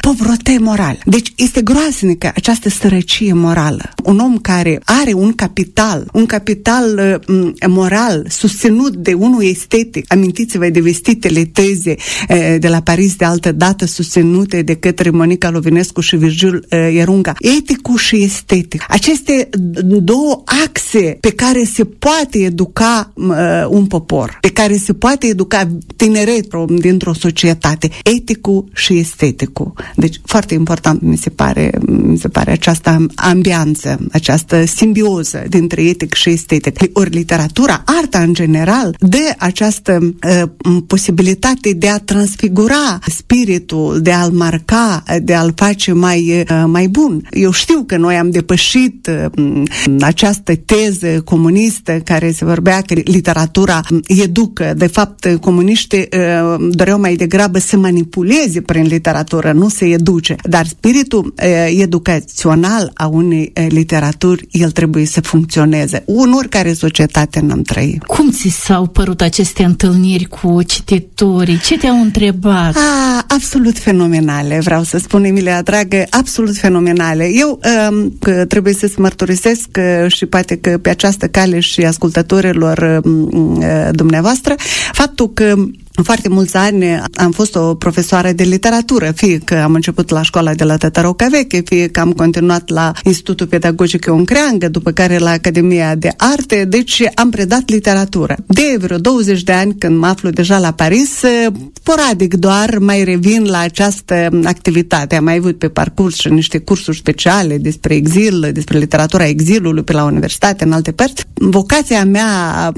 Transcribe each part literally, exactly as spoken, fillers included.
povrătate morală. Deci este groaznică această sărăcie morală. Un om care are un capital, un capital uh, moral susținut de unul estetic. Amintiți-vă de vestitele teze uh, de la Paris de altă dată susținute de către Monica Lovinescu și Virgil uh, Ierunga. Eticul și estetic. Aceste două axe pe care se poate educa uh, un popor, pe care se poate educa tineretul dintr-o societate. Eticul și esteticul. Deci foarte important mi se pare, mi se pare această ambianță, această simbioză dintre etic și estetic. Ori literatura, arta în general, dă această uh, posibilitate de a transfigura spiritul, de a-l marca, de a-l face mai, uh, mai bun. Eu știu că noi am depășit uh, această teză comunistă care se vorbea că literatura educă. De fapt, comuniștii uh, doreau mai degrabă să manipuleze prin literatură, nu să educe. Dar spiritul uh, educațional a unei uh, literaturi, el trebuie să funcționeze. În oricare societate n-am trăit. Cum ți s-au părut aceste întâlniri cu cititorii? Ce te-au întrebat? Ah, absolut fenomenale, vreau să spun, Emilia dragă, absolut fenomenale. Eu um, că trebuie să-ți mărturisesc uh, și poate că pe această cale și ascultătorilor uh, uh, dumneavoastră, faptul că în foarte mulți ani am fost o profesoară de literatură, fie că am început la școala de la Tătăroca Veche, fie că am continuat la Institutul Pedagogic Ion Creangă, după care la Academia de Arte, deci am predat literatură. De vreo douăzeci de ani, când mă aflu deja la Paris, sporadic doar mai revin la această activitate. Am mai avut pe parcurs și niște cursuri speciale despre exil, despre literatura exilului pe la universitate, în alte părți. Vocația mea,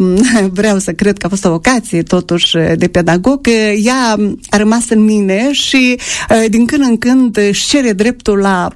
vreau să cred că a fost o vocație totuși de pedagog, ea a rămas în mine și din când în când își cere dreptul la,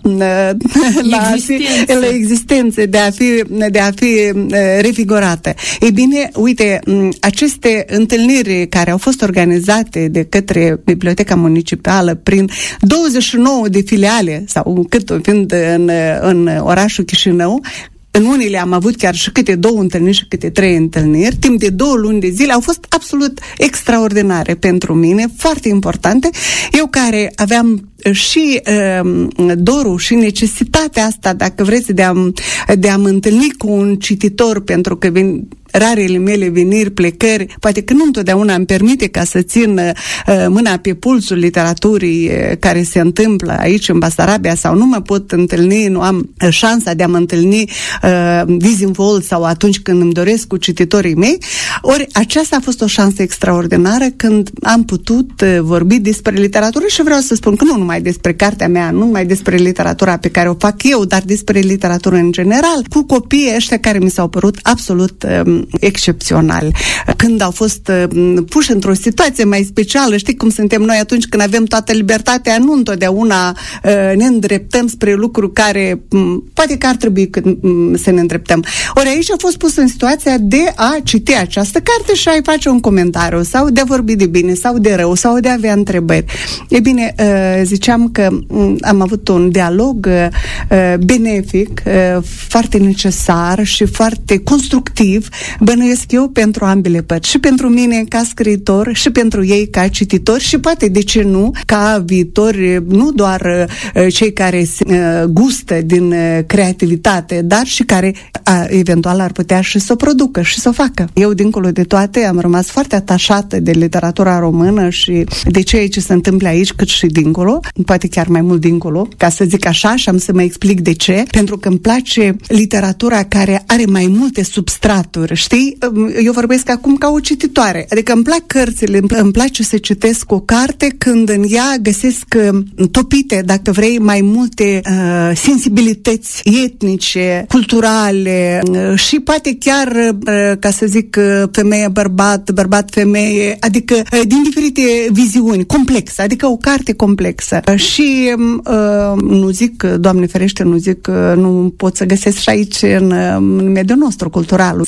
la, existență. la existență, de a fi, de a fi revigorată. Ei bine, uite, aceste întâlniri care au fost organizate de către Biblioteca Municipală prin douăzeci și nouă de filiale, sau cât fiind în, în orașul Chișinău, în unele am avut chiar și câte două întâlniri și câte trei întâlniri, timp de două luni de zile, au fost absolut extraordinare pentru mine, foarte importante. Eu care aveam și uh, dorul și necesitatea asta, dacă vreți, de a, de a mă întâlni cu un cititor, pentru că vin, rarele mele veniri, plecări, poate că nu întotdeauna îmi permite ca să țin uh, mâna pe pulsul literaturii uh, care se întâmplă aici în Basarabia, sau nu mă pot întâlni, nu am uh, șansa de a mă întâlni uh, dizinvolt sau atunci când îmi doresc cu cititorii mei. Ori aceasta a fost o șansă extraordinară când am putut uh, vorbi despre literatură și vreau să spun că nu numai despre cartea mea, nu numai despre literatura pe care o fac eu, dar despre literatură în general, cu copiii ăștia care mi s-au părut absolut uh, excepțional. Când au fost uh, puși într-o situație mai specială, știi cum suntem noi atunci când avem toată libertatea, nu întotdeauna uh, ne îndreptăm spre lucruri care um, poate că ar trebui când, um, să ne îndreptăm. Ori aici a fost pus în situația de a citi această carte și a-i face un comentariu sau de a vorbi de bine sau de rău sau de a avea întrebări. E bine, uh, ziceam că um, am avut un dialog uh, benefic, uh, foarte necesar și foarte constructiv, bănuiesc eu, pentru ambele părți. Și pentru mine ca scriitor, și pentru ei ca cititori și poate, de ce nu, ca viitori, nu doar uh, cei care uh, gustă din uh, creativitate, dar și care uh, eventual ar putea și să o producă și să o facă. Eu, dincolo de toate, am rămas foarte atașată de literatura română și de ceea ce se întâmplă aici, cât și dincolo, poate chiar mai mult dincolo, ca să zic așa, și am să mă explic de ce. Pentru că îmi place literatura care are mai multe substraturi, știi? Eu vorbesc acum ca o cititoare, adică îmi plac cărțile, îmi place să citesc o carte când în ea găsesc topite, dacă vrei, mai multe uh, sensibilități etnice, culturale uh, și poate chiar, uh, ca să zic, uh, femeie-bărbat, bărbat-femeie, adică uh, din diferite viziuni, complexe, adică o carte complexă. Uh, și uh, nu zic, Doamne ferește, nu zic că uh, nu pot să găsesc și aici în, uh, în mediul nostru cultural. În dialogul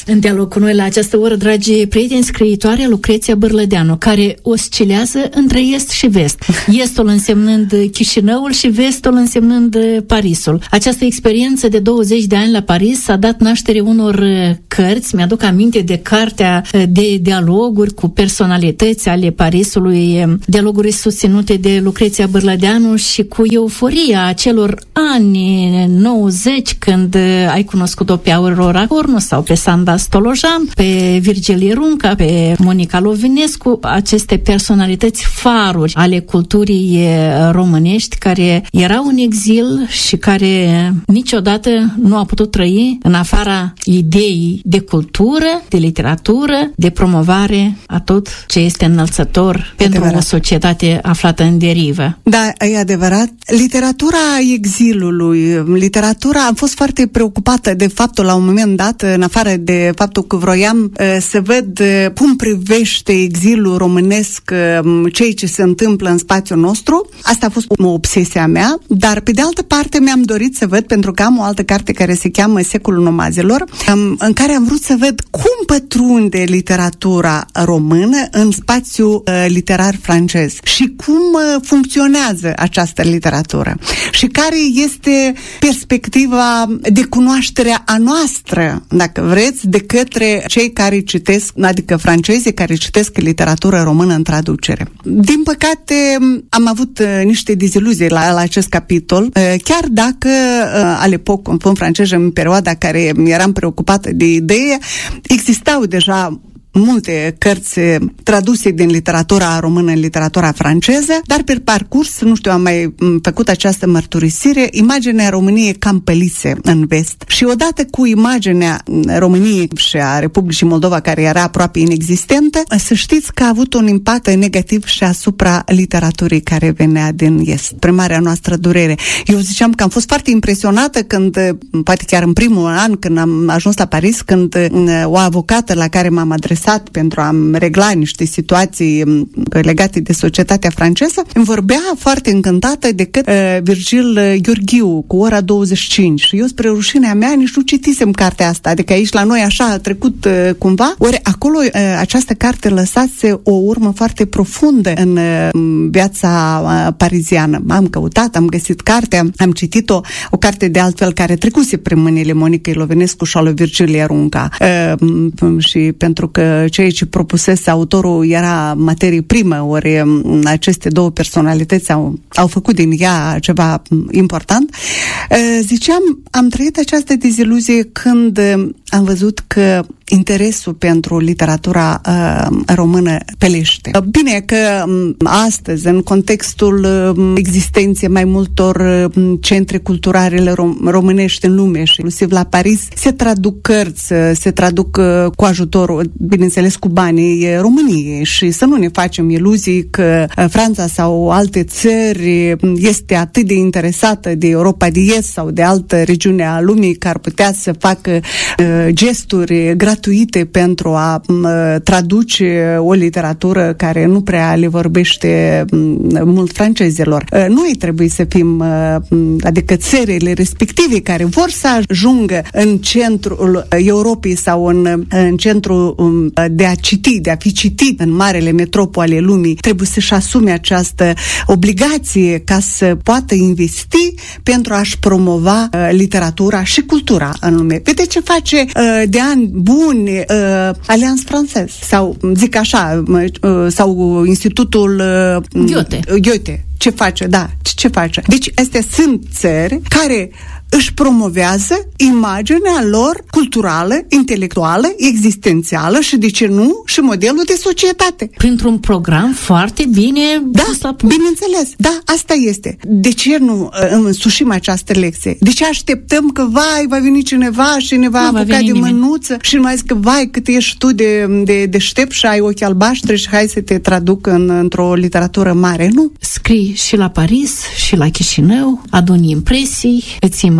cu noi la această oră, dragi prieteni, scriitoarea Lucreția Bârlădeanu, care oscilează între est și vest. Estul însemnând Chișinăul și vestul însemnând Parisul. Această experiență de douăzeci de ani la Paris a dat naștere unor cărți. Mi-aduc aminte de cartea de dialoguri cu personalități ale Parisului, dialoguri susținute de Lucreția Bârlădeanu și cu euforia acelor ani nouăzeci, când ai cunoscut-o pe Aurora Cornu sau pe Sanda Stolojan, pe Virgilie Runca, pe Monica Lovinescu, aceste personalități faruri ale culturii românești care erau în exil și care niciodată nu au putut trăi în afara ideii de cultură, de literatură, de promovare a tot ce este înălțător e pentru adevărat. O societate aflată în derivă. Da, e adevărat. Literatura exilului, literatura, am fost foarte preocupată de faptul la un moment dat, în afară de faptul că vroiam uh, să văd uh, cum privește exilul românesc uh, ceea ce se întâmplă în spațiul nostru. Asta a fost o obsesie a mea, dar pe de altă parte mi-am dorit să văd, pentru că am o altă carte care se cheamă Secolul Nomazilor, um, în care am vrut să văd cum pătrunde literatura română în spațiul uh, literar francez și cum uh, funcționează această literatură și care este perspectiva de cunoaștere a noastră, dacă vreți, de către cei care citesc, adică francezii care citesc literatură română în traducere. Din păcate, am avut uh, niște deziluzii la, la acest capitol, uh, chiar dacă uh, al epoc, în franceză, în perioada care eram preocupată de idee, existau deja multe cărți traduse din literatura română în literatura franceză, dar pe parcurs, nu știu, am mai făcut această mărturisire, imaginea României cam pălise în vest. Și odată cu imaginea României și a Republicii Moldova, care era aproape inexistentă, să știți că a avut un impact negativ și asupra literaturii care venea din est. Primarea noastră durere. Eu ziceam că am fost foarte impresionată când, poate chiar în primul an, când am ajuns la Paris, când o avocată la care m-am adresat pentru a-mi regla niște situații legate de societatea franceză, îmi vorbea foarte încântată decât uh, Virgil Gheorghiu cu Ora douăzeci și cinci. Și eu, spre rușinea mea, nici nu citisem cartea asta. Adică aici la noi așa a trecut uh, cumva. Ori acolo uh, această carte lăsase o urmă foarte profundă în uh, viața uh, pariziană. Am căutat, am găsit cartea, am citit-o, o carte de altfel care trecuse prin mâinile Monicăi Lovinescu și a lui Virgilie Runca. Uh, și pentru că ceea ce propusese autorul era materie primă, ori aceste două personalități au, au făcut din ea ceva important. Ziceam, am trăit această deziluzie când am văzut că interesul pentru literatura uh, română pelește. Bine că um, astăzi, în contextul um, existenței mai multor um, centre culturale rom- românești în lume și inclusiv la Paris, se traduc cărți, se traduc uh, cu ajutorul, bineînțeles cu banii României, și să nu ne facem iluzii că uh, Franța sau alte țări este atât de interesată de Europa de Est sau de altă regiune a lumii care ar putea să facă uh, gesturi gratuite pentru a uh, traduce o literatură care nu prea le vorbește uh, mult francezilor. Uh, noi trebuie să fim, uh, adică țările respective care vor să ajungă în centrul Europei sau în, în centrul um, de a citi, de a fi citit în marele metropole lumii, trebuie să-și asume această obligație ca să poată investi pentru a-și promova uh, literatura și cultura în lume. Vedeți ce face uh, de ani buni uh, Alianța Francez sau, zic așa, uh, sau Institutul uh, Goethe. Goethe. Ce face? Da, ce face? Deci astea sunt țări care își promovează imaginea lor culturală, intelectuală, existențială și, de ce nu, și modelul de societate. Printr-un program foarte bine da, pus la punct. Bineînțeles. Da, asta este. De ce nu însușim această lecție? De ce așteptăm că, vai, va veni cineva și ne va nu apuca de nimeni. Mânuță și mai zic că, vai, cât ești tu de, de deștept și ai ochi albaștri și hai să te traduc în, într-o literatură mare? Nu. Scrii și la Paris și la Chișinău, aduni impresii, îți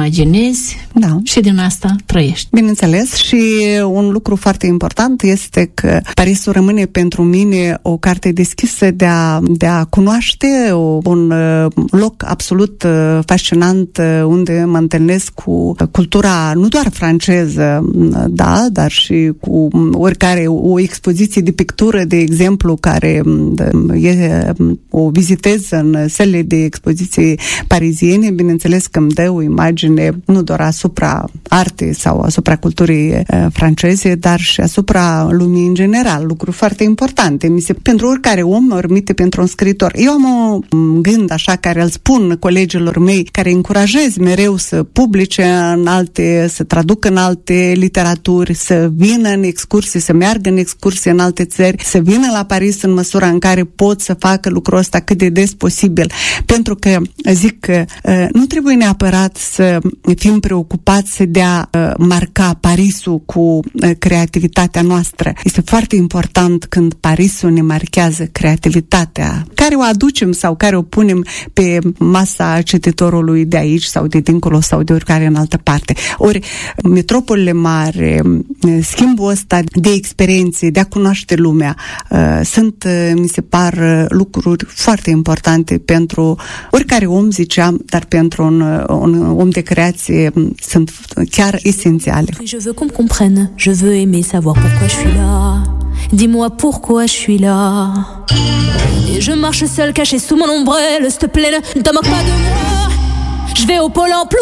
imaginezi, da, și din asta trăiești. Bineînțeles, și un lucru foarte important este că Parisul rămâne pentru mine o carte deschisă de a, de a cunoaște, o, un loc absolut fascinant unde mă întâlnesc cu cultura nu doar franceză, da, dar și cu oricare, o expoziție de pictură, de exemplu, care e, o vizitez în sălile de expoziție pariziene, bineînțeles că îmi dă o imagine nu doar asupra artei sau asupra culturii uh, franceze, dar și asupra lumii în general, lucruri foarte importante. Mi se, pentru oricare om, urmite pentru un scriitor. Eu am un gând așa care îl spun colegilor mei, care încurajez mereu să publice în alte, să traducă în alte literaturi, să vină în excursii, să meargă în excursii în alte țări, să vină la Paris în măsura în care pot să facă lucrul ăsta cât de des posibil. Pentru că zic că uh, nu trebuie neapărat să fim preocupați de a uh, marca Parisul cu uh, creativitatea noastră. Este foarte important când Parisul ne marchează creativitatea, care o aducem sau care o punem pe masa cititorului de aici sau de dincolo sau de oricare în altă parte. Ori metropolile mari, schimbul ăsta de experiențe, de a cunoaște lumea, uh, sunt, uh, mi se par, uh, lucruri foarte importante pentru oricare om, ziceam, dar pentru un, un om de creație sunt chiar esențiale. Je veux qu'on me comprenne, je veux aimer savoir pourquoi je suis là. Dis-moi pourquoi je suis là. Et je marche seul caché sous mon ombrelle, s'il te plaît, ne te moque pas de moi. Je vais au pôle emploi.